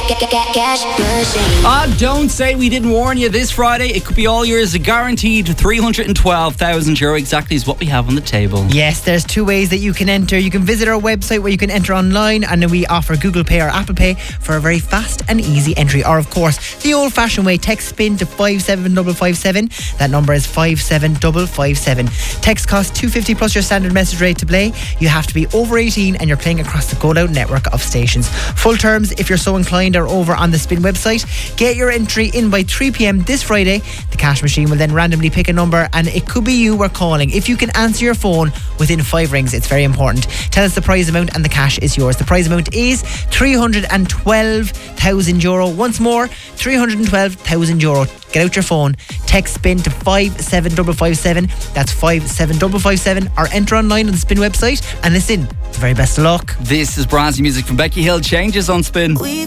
Cash machine. Don't say we didn't warn you. This Friday, it could be all yours. A guaranteed €312,000 exactly is what we have on the table. Yes, there's two ways that you can enter. You can visit our website where you can enter online, and then we offer Google Pay or Apple Pay for a very fast and easy entry. Or, of course, the old-fashioned way, text SPIN to 57557. That number is 57557. Text costs $2.50 plus your standard message rate to play. You have to be over 18 and you're playing across the Go Loud network of stations. Full terms, if you're so inclined, are over on the SPIN website. Get your entry in by 3 p.m. this Friday. The cash machine will then randomly pick a number, and it could be you we're calling. If you can answer your phone within 5 rings, it's very important. Tell us the prize amount and the cash is yours. The prize amount is €312,000. Once more, €312,000. Get out your phone, text SPIN to 57557. That's 57557. Or enter online on the SPIN website and listen. The very best of luck. This is brand new music from Becky Hill. Changes on SPIN.